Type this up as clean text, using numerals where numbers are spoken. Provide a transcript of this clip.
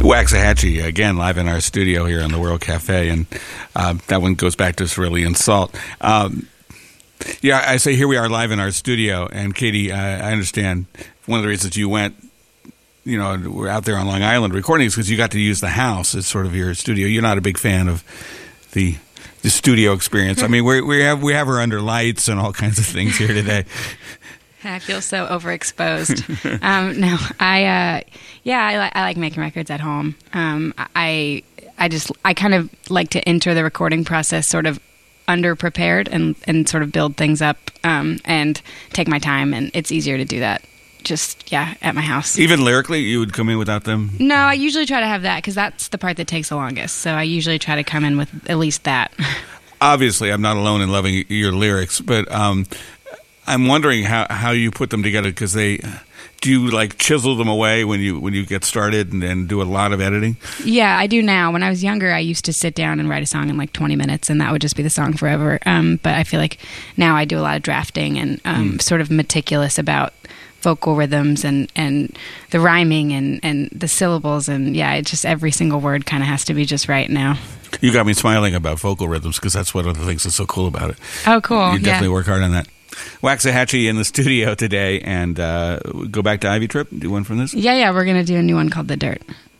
Waxahachie, again, live in our studio here in the World Cafe, and that one goes back to Cerulean Salt. Yeah, I say here we are live in our studio, and Katie, I understand one of the reasons you went, we're out there on Long Island recording is because you got to use the house as sort of your studio. You're not a big fan of the studio experience. I mean, we have her under lights and all kinds of things here today. I feel so overexposed. No, I like making records at home. I kind of like to enter the recording process sort of underprepared and sort of build things up and take my time, and it's easier to do that just at my house. Even lyrically, you would come in without them? No, I usually try to have that because that's the part that takes the longest. So I usually try to come in with at least that. Obviously, I'm not alone in loving your lyrics, but I'm wondering how you put them together, because do you like chisel them away when you get started and do a lot of editing? Yeah, I do now. When I was younger, I used to sit down and write a song in like 20 minutes, and that would just be the song forever. But I feel like now I do a lot of drafting and sort of meticulous about vocal rhythms and the rhyming and the syllables, and it's just every single word kind of has to be just right now. You got me smiling about vocal rhythms because that's one of the things that's so cool about it. Oh, cool. You definitely work hard on that. Waxahachie in the studio today, and go back to Ivy Trip. Do one from this? Yeah, we're going to do a new one called The Dirt.